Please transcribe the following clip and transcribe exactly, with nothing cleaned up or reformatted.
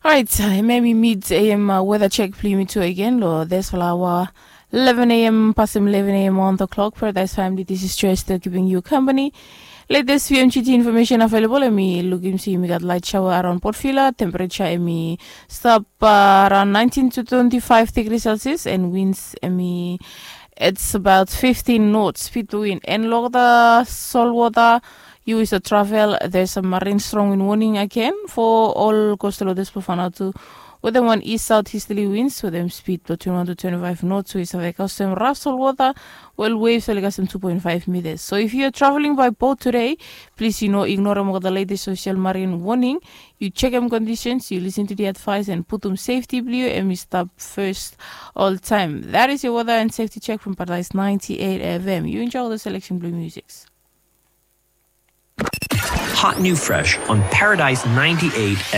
All right, uh, maybe mid A M uh, weather check, play me too again. Lo, there's for our eleven A M past eleven A M on the clock. Paradise Family, this is Joy still giving you company. Latest V M G T information available. Let me look and see. We got light shower around Port Vila. Temperature me stop uh, around nineteen to twenty-five degrees Celsius, and winds me it's about fifteen knots speed to wind. And look the saltwater. You is a travel. There's a marine strong wind warning again for all coastal waters Pofanatu. With them one east southeasterly winds with them speed between one to twenty-five knots. So it's a custom rough salt water. Well, waves are like two point five meters. So if you're traveling by boat today, please you know ignore them the latest social marine warning. You check them conditions. You listen to the advice and put them safety blue and we stop first all time. That is your weather and safety check from Paradise ninety-eight F M. You enjoy the selection blue musics. Hot New Fresh on Paradise ninety-eight